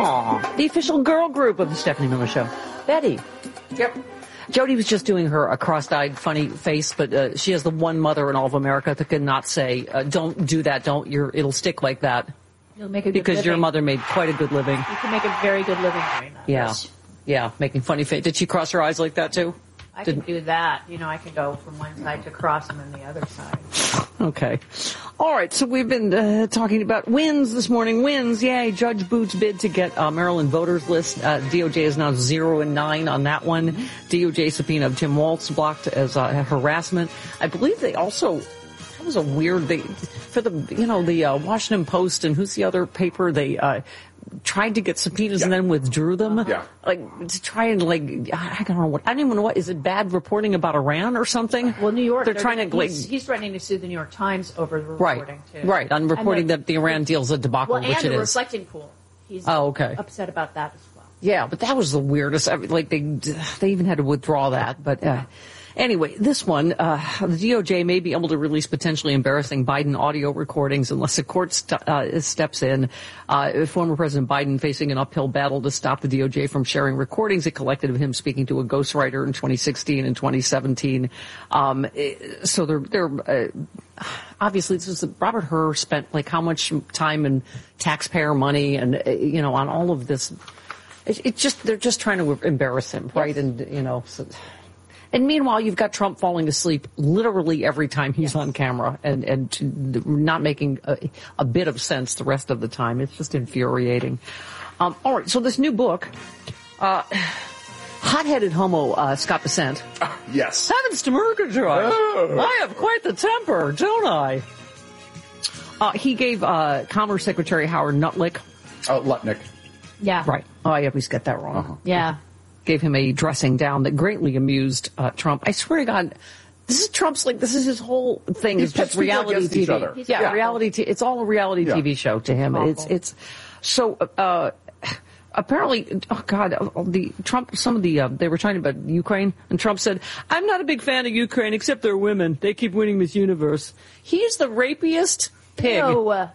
Aw, the official girl group of the Stephanie Miller Show. Betty. Yep. Jody was just doing a cross-eyed, funny face, but she has the one mother in all of America that cannot say, don't do that, it'll stick like that. You'll make a good because living. your mother made quite a good living. You can make a very good living doing that. Yeah. Yeah, making funny face. Did she cross her eyes like that, too? I can do that. I can go from one side to cross them and the other side. Okay. All right, so we've been talking about wins this morning. Wins, yay. Judge Boot's bid to get Maryland voters list. DOJ is now 0-9 on that one. DOJ subpoena of Tim Walz blocked as harassment. I believe they also... That was a weird... For the Washington Post and who's the other paper, they... tried to get subpoenas and then withdrew them. Yeah. To try and I don't know I don't even know what, is it bad reporting about Iran or something? Well, New York, they're trying to he's threatening to sue the New York Times over the reporting too. Right, on reporting that the Iran deal's a debacle, which it is. And the reflecting pool. He's upset about that as well. Yeah, but that was the weirdest. They even had to withdraw that, but anyway, this one, the DOJ may be able to release potentially embarrassing Biden audio recordings unless the court steps in. Former President Biden facing an uphill battle to stop the DOJ from sharing recordings it collected of him speaking to a ghostwriter in 2016 and 2017. So they're obviously, this is Robert Hur spent how much time and taxpayer money and on all of this. They're just trying to embarrass him, right? Yes. And so. And meanwhile, you've got Trump falling asleep literally every time he's on camera and not making a bit of sense the rest of the time. It's just infuriating. All right, so this new book, hot-headed homo Scott Bessent. Yes. Heavens to Murgatroyd. Oh. I have quite the temper, don't I? He gave Commerce Secretary Howard Lutnick. Lutnick. Yeah. Right. Oh, I always get that wrong. Uh-huh. Yeah. Gave him a dressing down that greatly amused Trump. I swear to God, this is Trump's this is his whole thing. It's just reality TV. Yeah, reality. It's all a reality TV show to him. It's so apparently. Oh God, they were talking about Ukraine, and Trump said, "I'm not a big fan of Ukraine, except they're women. They keep winning Miss Universe." He's the rapiest pig. No.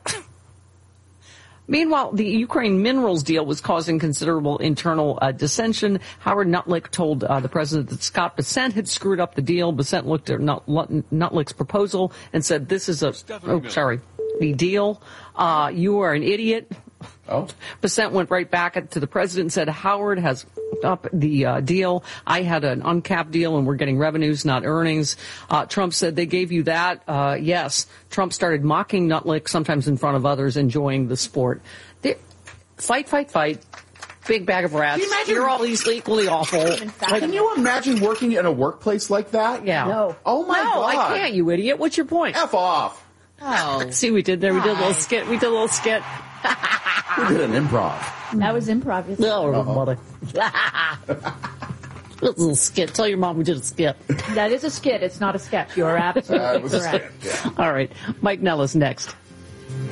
Meanwhile, the Ukraine minerals deal was causing considerable internal dissension. Howard Lutnick told the president that Scott Bessent had screwed up the deal. Bessent looked at Lutnick's proposal and said, "This is the deal. You are an idiot." Oh. Bessent went right back to the president and said, "Howard has up the deal. I had an uncapped deal and we're getting revenues, not earnings." Trump said, "They gave you that?" Yes. Trump started mocking Lutnick, sometimes in front of others, enjoying the sport. Fight. Big bag of rats. You're all equally awful. Can you imagine working in a workplace like that? Yeah. No. Oh my God. No, I can't, you idiot. What's your point? F off. Oh. See, we did there. We did a little skit. We did an improv. That was improv. No, buddy. Little skit. Tell your mom we did a skit. That is a skit. It's not a sketch. You are absolutely correct. Yeah. All right. Mike Nellis next.